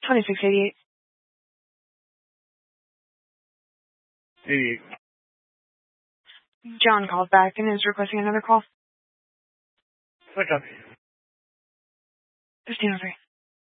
2688. 88. John called back and is requesting another call. What's up? 1503.